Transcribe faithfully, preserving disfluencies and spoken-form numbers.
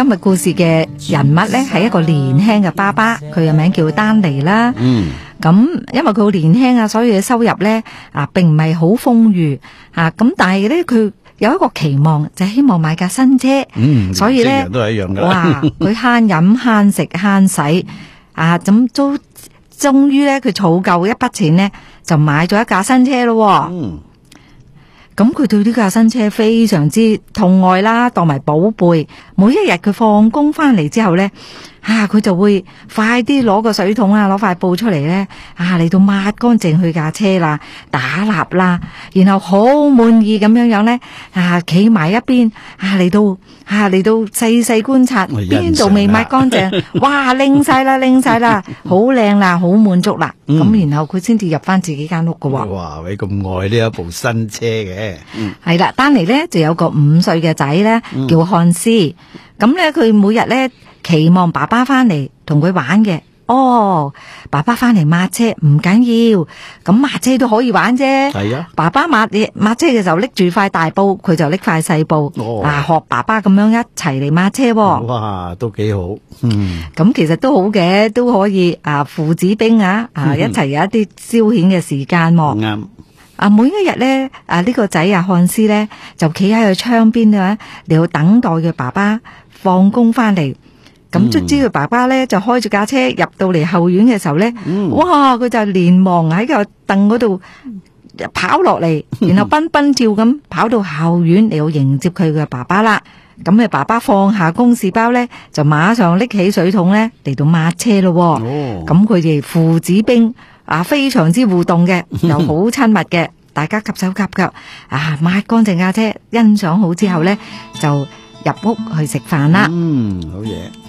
今日故事嘅人物咧係一個年輕嘅爸爸，佢嘅名叫丹尼啦。嗯，咁因為佢好年輕啊，所以嘅收入咧啊並唔係好豐裕啊。咁但係咧佢有一個期望，就係希望買架新車。嗯，所以咧都係一樣噶。 哇，佢慳飲慳食慳使啊，咁都終於咧佢儲夠一筆錢咧，就買咗一架新車咯。嗯。咁佢對呢架新車非常之痛愛啦，當埋寶貝。每一日佢放工翻嚟之後咧，啊佢就會快啲攞個水桶啊，攞塊布出嚟咧，啊嚟到抹乾淨佢架車啦，打蠟啦，然後好滿意咁樣樣咧，啊企埋一邊，啊嚟到啊嚟到細細觀察邊度未抹乾淨，哇拎晒啦拎晒啦，好靚啦，好滿足啦。咁、嗯、然後佢先至入翻自己間屋噶。 哇，你咁愛呢一部新車嘅。嗯， 係啦，丹尼咧就有個五歲嘅仔咧，叫漢斯。咁咧佢每日咧期望爸爸翻嚟同佢玩嘅。哦，爸爸翻嚟抹車唔緊要，咁抹車都可以玩啫。係啊，爸爸抹嘢抹車嘅時候拎住塊大布，佢就拎塊細布。哦，啊學爸爸咁樣一齊嚟抹車。 哇，都幾好。嗯， 咁其實都好嘅，都可以啊父子兵啊啊一齊有一啲消遣嘅時間。啱、嗯。啊，每一日咧，啊呢、這個仔啊漢斯咧就企喺佢窗邊啊，嚟到等待佢爸爸放工翻嚟。咁卒之佢爸爸咧就開住架車入到嚟後院嘅時候咧，嗯、哇！佢就連忙喺個凳嗰度跑落嚟，然後奔奔跳咁跑到後院嚟到迎接佢嘅爸爸啦。咁佢爸爸放下公事包咧，就馬上拎起水桶咧嚟到抹車咯。咁佢哋父子兵。啊，非常之互動嘅，又好親密嘅，大家夾手夾腳，啊，抹乾淨架車，欣賞好之後咧，就入屋去食飯啦。 嗯，好嘢。